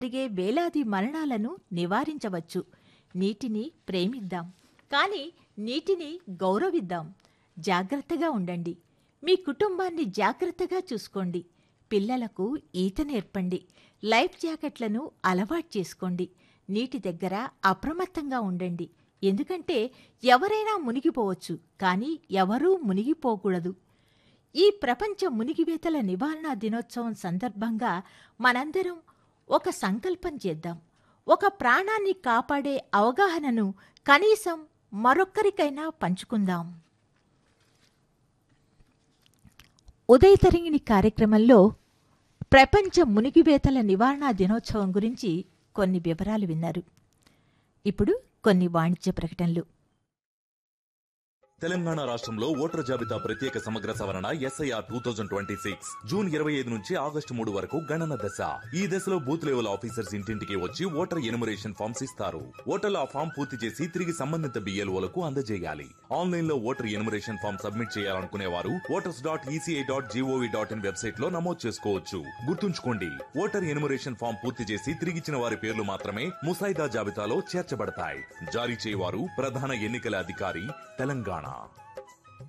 జరిగే వేలాది మరణాలను నివారించవచ్చు. నీటిని ప్రేమిద్దాం, కానీ నీటిని గౌరవిద్దాం. జాగ్రత్తగా ఉండండి. మీ కుటుంబాన్ని జాగ్రత్తగా చూసుకోండి. పిల్లలకు ఈత నేర్పండి. లైఫ్ జాకెట్లను అలవాటు చేసుకోండి. నీటి దగ్గర అప్రమత్తంగా ఉండండి. ఎందుకంటే ఎవరైనా మునిగిపోవచ్చు, కానీ ఎవరూ మునిగిపోకూడదు. ఈ ప్రపంచ మునిగివేతల నివారణ దినోత్సవం సందర్భంగా మనందరం ఒక సంకల్పం చేద్దాం. ఒక ప్రాణాన్ని కాపాడే అవగాహనను కనీసం మరొక్కరికైనా పంచుకుందాం. ఉదయతరంగిణి కార్యక్రమంలో ప్రపంచ మునిగివేతల నివారణ దినోత్సవం గురించి కొన్ని వివరాలు విన్నారు. ఇప్పుడు కొన్ని వాణిజ్య ప్రకటనలు. తెలంగాణ రాష్ట్రంలో ఓటర్ జాబితా ప్రత్యేక సమగ్ర సవరణ SIR 2026 జూన్ 25 నుంచి ఆగస్టు 3 వరకు గణన దశ. ఈ దశలో బూత్ లెవెల్ ఆఫీసర్స్ ఇంటింటికి వచ్చి ఓటర్ ఎన్యుమరేషన్ ఫామ్స్ ఇస్తారు. ఓటర్లు ఆ ఫామ్ పూర్తి చేసి తిరిగి సంబంధిత BLOలకు అందజేయాలి. ఆన్లైన్ లో ఓటర్ ఎన్యుమరేషన్ ఫామ్ సబ్మిట్ చేయాలనుకునే వారు voters.eci.gov.in వెబ్సైట్ లో నమోదు చేసుకోవచ్చు. గుర్తుంచుకోండి, ఓటర్ ఎన్యుమరేషన్ ఫామ్ పూర్తి చేసి తిరిగిచ్చిన వారి పేర్లు మాత్రమే ముసాయిదా జాబితాలో చేర్చబడతాయి. జారీ చేయవారు ప్రధాన ఎన్నికల అధికారి, తెలంగాణ.